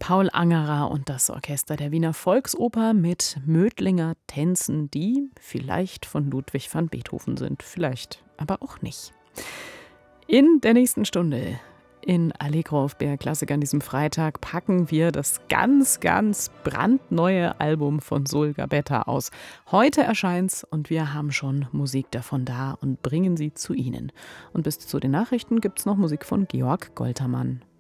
Paul Angerer und das Orchester der Wiener Volksoper mit Mödlinger Tänzen, die vielleicht von Ludwig van Beethoven sind, vielleicht aber auch nicht. In der nächsten Stunde in Allegro auf BR Klassik an diesem Freitag packen wir das ganz, ganz brandneue Album von Sol Gabetta aus. Heute erscheint's und wir haben schon Musik davon da und bringen sie zu Ihnen. Und bis zu den Nachrichten gibt's noch Musik von Georg Goltermann.